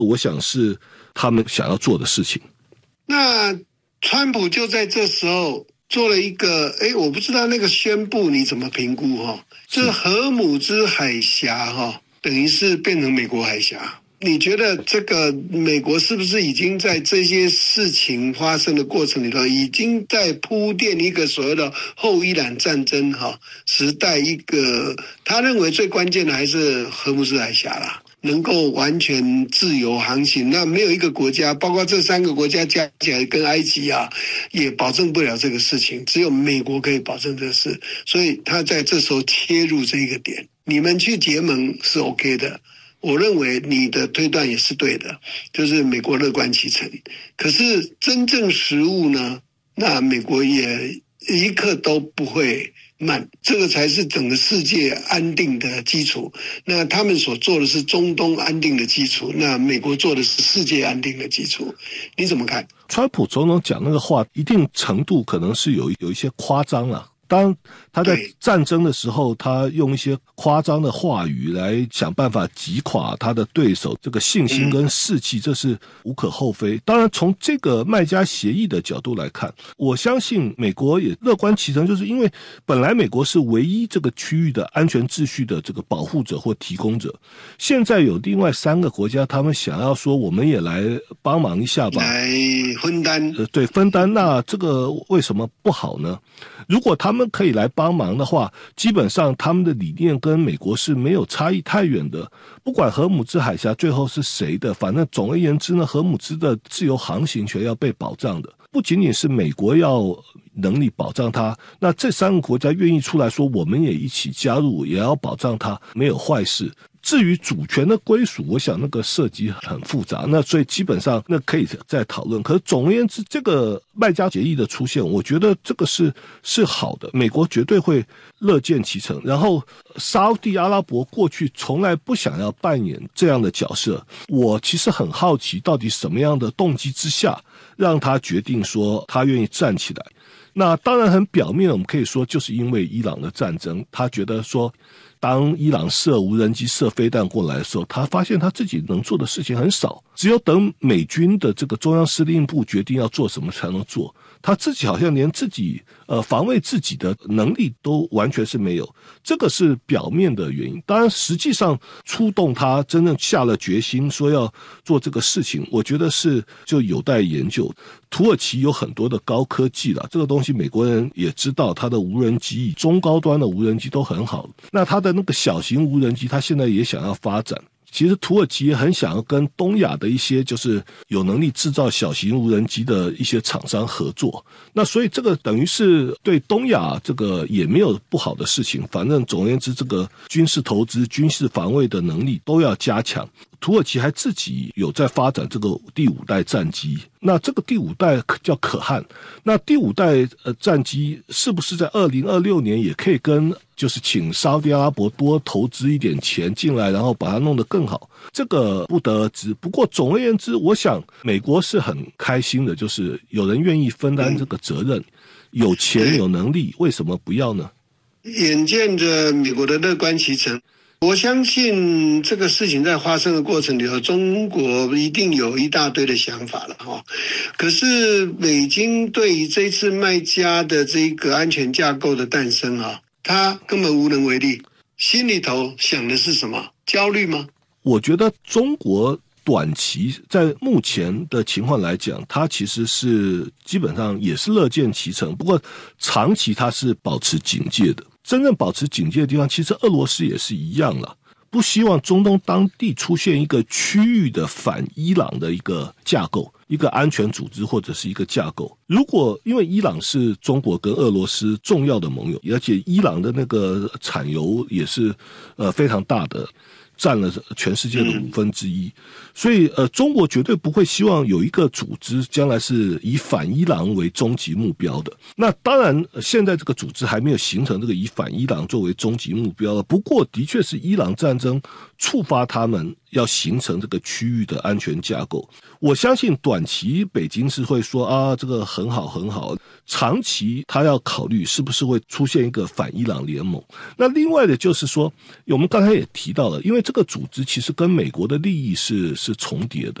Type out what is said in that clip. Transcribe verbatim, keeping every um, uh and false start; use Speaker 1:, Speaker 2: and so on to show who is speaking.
Speaker 1: 我想是他们想要做的事情。
Speaker 2: 那川普就在这时候做了一个，诶，我不知道那个宣布你怎么评估哈？就是荷姆兹海峡哈，等于是变成美国海峡。你觉得这个美国是不是已经在这些事情发生的过程里头，已经在铺垫一个所谓的后伊朗战争哈时代？一个他认为最关键的还是荷姆兹海峡啦，能够完全自由航行。那没有一个国家，包括这三个国家加起来跟埃及啊，也保证不了这个事情，只有美国可以保证这个事。所以他在这时候切入这个点，你们去结盟是 OK 的。我认为你的推断也是对的，就是美国乐观其成。可是真正实务呢，那美国也一刻都不会慢，这个才是整个世界安定的基础。那他们所做的是中东安定的基础，那美国做的是世界安定的基础。你怎么看？
Speaker 1: 川普总统讲那个话，一定程度可能是有有一些夸张了。当然他在战争的时候，他用一些夸张的话语来想办法击垮他的对手，这个信心跟士气，这是无可厚非。当然从这个麦加协议的角度来看，我相信美国也乐观其成，就是因为本来美国是唯一这个区域的安全秩序的这个保护者或提供者，现在有另外三个国家，他们想要说我们也来帮忙一下吧，
Speaker 2: 来分担，
Speaker 1: 呃，对，分担。那这个为什么不好呢？如果他们可以来帮忙的话，基本上他们的理念跟美国是没有差异太远的。不管荷姆兹海峡最后是谁的，反正总而言之呢，荷姆兹的自由航行权要被保障的，不仅仅是美国要能力保障它，那这三个国家愿意出来说我们也一起加入，也要保障它，没有坏事。至于主权的归属，我想那个涉及很复杂，那所以基本上那可以再讨论。可是总而言之，这个麦加协议的出现，我觉得这个是是好的，美国绝对会乐见其成。然后沙烏地阿拉伯过去从来不想要扮演这样的角色，我其实很好奇，到底什么样的动机之下，让他决定说他愿意站起来。那当然很表面，我们可以说就是因为伊朗的战争，他觉得说当伊朗射无人机射飞弹过来的时候，他发现他自己能做的事情很少，只有等美军的这个中央司令部决定要做什么才能做，他自己好像连自己呃防卫自己的能力都完全是没有，这个是表面的原因。当然实际上出动他真正下了决心说要做这个事情，我觉得是就有待研究。土耳其有很多的高科技啦，这个东西美国人也知道，他的无人机中高端的无人机都很好，那他的那个小型无人机他现在也想要发展。其实土耳其也很想要跟东亚的一些就是有能力制造小型无人机的一些厂商合作，那所以这个等于是对东亚这个也没有不好的事情，反正总而言之这个军事投资军事防卫的能力都要加强。土耳其还自己有在发展这个第五代战机，那这个第五代叫可汗，那第五代呃战机是不是在二零二六年也可以跟就是请沙烏地阿拉伯多投资一点钱进来，然后把它弄得更好，这个不得而知。不过总而言之，我想美国是很开心的，就是有人愿意分担这个责任，有钱有能力，为什么不要呢？
Speaker 2: 眼见着美国的乐观其成，我相信这个事情在发生的过程里头，中国一定有一大堆的想法了哈。可是美军对于这次麦加的这个安全架构的诞生啊，他根本无能为力，心里头想的是什么？焦虑吗？
Speaker 1: 我觉得中国短期在目前的情况来讲，它其实是基本上也是乐见其成，不过长期它是保持警戒的。真正保持警戒的地方，其实俄罗斯也是一样了，不希望中东当地出现一个区域的反伊朗的一个架构，一个安全组织或者是一个架构。如果因为伊朗是中国跟俄罗斯重要的盟友，而且伊朗的那个产油也是呃非常大的，占了全世界的五分之一，所以呃，中国绝对不会希望有一个组织将来是以反伊朗为终极目标的。那当然，现在这个组织还没有形成这个以反伊朗作为终极目标的。不过，的确是伊朗战争触发他们要形成这个区域的安全架构。我相信短期北京是会说啊，这个很好很好，长期他要考虑是不是会出现一个反伊朗联盟。那另外的就是说，我们刚才也提到了，因为这个组织其实跟美国的利益是是重叠的，